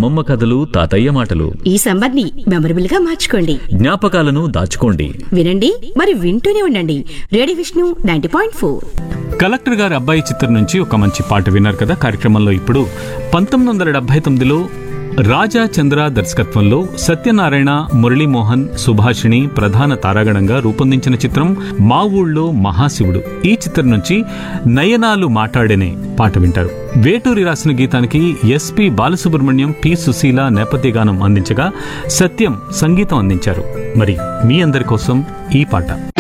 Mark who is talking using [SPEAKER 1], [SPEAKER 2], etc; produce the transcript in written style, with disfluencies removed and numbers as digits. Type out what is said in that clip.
[SPEAKER 1] అమ్మమ్మ కథలు, తాతయ్య మాటలు.
[SPEAKER 2] ఈ సమ్మర్ ని మెమరబుల్ గా మార్చుకోండి,
[SPEAKER 1] జ్ఞాపకాలను దాచుకోండి.
[SPEAKER 2] వినండి మరి వింటూనే ఉండండి. రేడియో విష్ణు 90.4.
[SPEAKER 3] కలెక్టర్ గారి అబ్బాయి చిత్రం నుంచి ఒక మంచి పాట విన్నారు కదా. కార్యక్రమంలో ఇప్పుడు 1979లో రాజా చంద్ర దర్శకత్వంలో సత్యనారాయణ, మురళీమోహన్, సుభాషిణి ప్రధాన తారాగణంగా రూపొందించిన చిత్రం మా ఊళ్ళో మహాశివుడు. ఈ చిత్రం నుంచి నయనాలు మాట్లాడేనే పాట వింటారు. వేటూరి రాసిన గీతానికి ఎస్పి బాలసుబ్రహ్మణ్యం, పి సుశీల నేపథ్య గానం అందించగా సత్యం సంగీతం అందించారు. మరి మీ అందరి కోసం ఈ పాట.